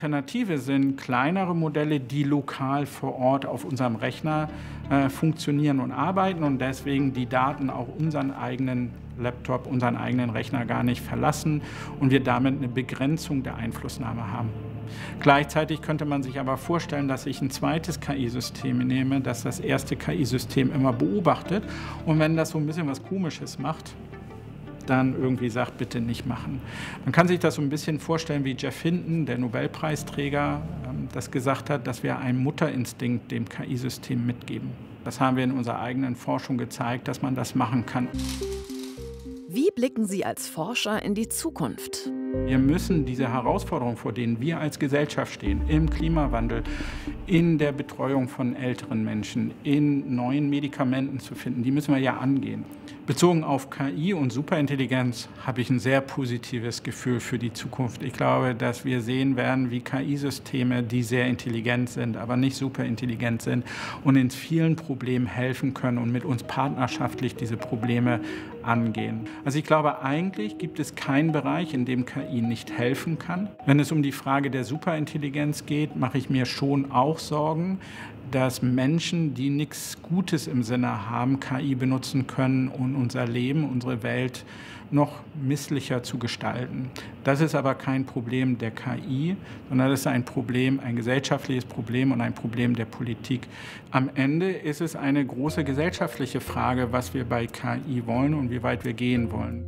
Alternative sind kleinere Modelle, die lokal vor Ort auf unserem Rechner funktionieren und arbeiten und deswegen die Daten auch unseren eigenen Laptop, unseren eigenen Rechner gar nicht verlassen und wir damit eine Begrenzung der Einflussnahme haben. Gleichzeitig könnte man sich aber vorstellen, dass ich ein zweites KI-System nehme, das das erste KI-System immer beobachtet und wenn das so ein bisschen was Komisches macht, dann irgendwie sagt, bitte nicht machen. Man kann sich das so ein bisschen vorstellen, wie Geoff Hinton, der Nobelpreisträger, das gesagt hat, dass wir einen Mutterinstinkt dem KI-System mitgeben. Das haben wir in unserer eigenen Forschung gezeigt, dass man das machen kann. Wie blicken Sie als Forscher in die Zukunft? Wir müssen diese Herausforderungen, vor denen wir als Gesellschaft stehen, im Klimawandel, in der Betreuung von älteren Menschen, in neuen Medikamenten zu finden, die müssen wir ja angehen. Bezogen auf KI und Superintelligenz habe ich ein sehr positives Gefühl für die Zukunft. Ich glaube, dass wir sehen werden, wie KI-Systeme, die sehr intelligent sind, aber nicht superintelligent sind und in vielen Problemen helfen können und mit uns partnerschaftlich diese Probleme angehen. Also ich glaube, eigentlich gibt es keinen Bereich, in dem KI nicht helfen kann. Wenn es um die Frage der Superintelligenz geht, mache ich mir schon auch Sorgen, dass Menschen, die nichts Gutes im Sinne haben, KI benutzen können, um unser Leben, unsere Welt noch misslicher zu gestalten. Das ist aber kein Problem der KI, sondern das ist ein Problem, ein gesellschaftliches Problem und ein Problem der Politik. Am Ende ist es eine große gesellschaftliche Frage, was wir bei KI wollen und wie weit wir gehen wollen.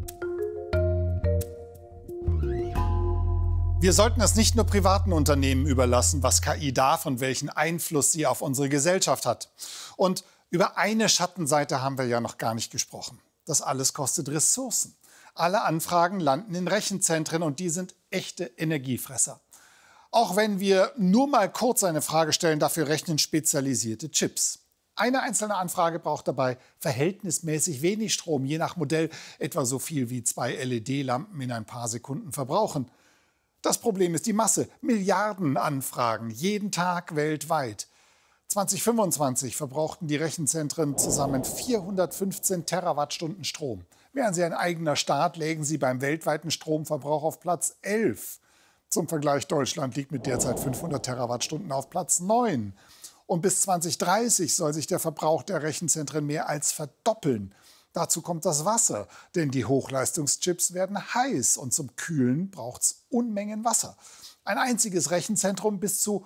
Wir sollten es nicht nur privaten Unternehmen überlassen, was KI darf und welchen Einfluss sie auf unsere Gesellschaft hat. Und über eine Schattenseite haben wir ja noch gar nicht gesprochen. Das alles kostet Ressourcen. Alle Anfragen landen in Rechenzentren und die sind echte Energiefresser. Auch wenn wir nur mal kurz eine Frage stellen, dafür rechnen spezialisierte Chips. Eine einzelne Anfrage braucht dabei verhältnismäßig wenig Strom, je nach Modell etwa so viel wie 2 LED-Lampen in ein paar Sekunden verbrauchen. Das Problem ist die Masse. Milliarden Anfragen, jeden Tag weltweit. 2025 verbrauchten die Rechenzentren zusammen 415 Terawattstunden Strom. Wären sie ein eigener Staat, lägen sie beim weltweiten Stromverbrauch auf Platz 11. Zum Vergleich, Deutschland liegt mit derzeit 500 Terawattstunden auf Platz 9. Und bis 2030 soll sich der Verbrauch der Rechenzentren mehr als verdoppeln. Dazu kommt das Wasser, denn die Hochleistungschips werden heiß und zum Kühlen braucht es Unmengen Wasser. Ein einziges Rechenzentrum bis zu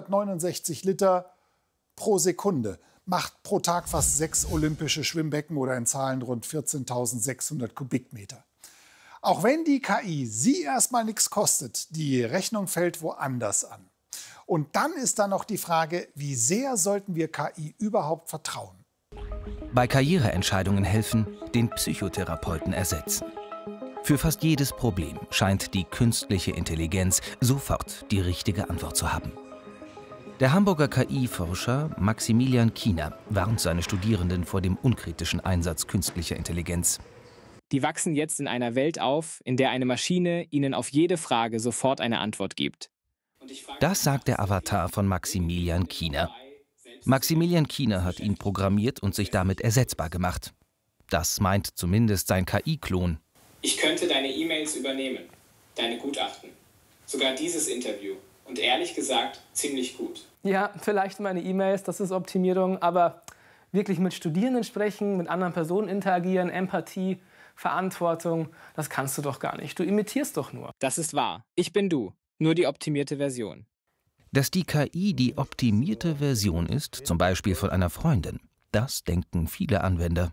169 Liter pro Sekunde macht pro Tag fast 6 olympische Schwimmbecken oder in Zahlen rund 14.600 Kubikmeter. Auch wenn die KI sie erstmal nichts kostet, die Rechnung fällt woanders an. Und dann ist da noch die Frage, wie sehr sollten wir KI überhaupt vertrauen? Bei Karriereentscheidungen helfen, den Psychotherapeuten ersetzen. Für fast jedes Problem scheint die künstliche Intelligenz sofort die richtige Antwort zu haben. Der Hamburger KI-Forscher Maximilian Kiener warnt seine Studierenden vor dem unkritischen Einsatz künstlicher Intelligenz. Die wachsen jetzt in einer Welt auf, in der eine Maschine ihnen auf jede Frage sofort eine Antwort gibt. Das sagt der Avatar von Maximilian Kiener. Maximilian Kiener hat ihn programmiert und sich damit ersetzbar gemacht. Das meint zumindest sein KI-Klon. Ich könnte deine E-Mails übernehmen, deine Gutachten, sogar dieses Interview. Und ehrlich gesagt, ziemlich gut. Ja, vielleicht meine E-Mails, das ist Optimierung, aber wirklich mit Studierenden sprechen, mit anderen Personen interagieren, Empathie, Verantwortung, das kannst du doch gar nicht. Du imitierst doch nur. Das ist wahr. Ich bin du, nur die optimierte Version. Dass die KI die optimierte Version ist, zum Beispiel von einer Freundin, das denken viele Anwender.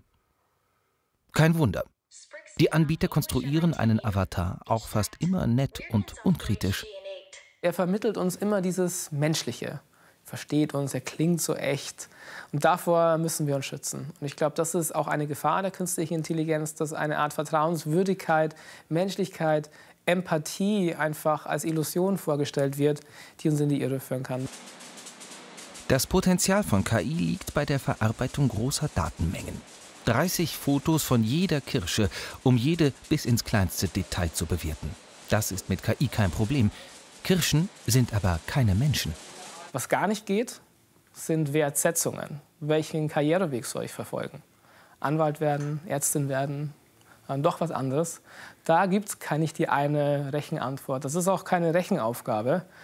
Kein Wunder. Die Anbieter konstruieren einen Avatar auch fast immer nett und unkritisch. Er vermittelt uns immer dieses Menschliche. Versteht uns, er klingt so echt. Und davor müssen wir uns schützen. Und ich glaube, das ist auch eine Gefahr der künstlichen Intelligenz, dass eine Art Vertrauenswürdigkeit, Menschlichkeit, Empathie einfach als Illusion vorgestellt wird, die uns in die Irre führen kann. Das Potenzial von KI liegt bei der Verarbeitung großer Datenmengen. 30 Fotos von jeder Kirsche, um jede bis ins kleinste Detail zu bewerten. Das ist mit KI kein Problem. Kirschen sind aber keine Menschen. Was gar nicht geht, sind Wertsetzungen. Welchen Karriereweg soll ich verfolgen? Anwalt werden, Ärztin werden, doch was anderes. Da gibt es nicht die eine Rechenantwort. Das ist auch keine Rechenaufgabe.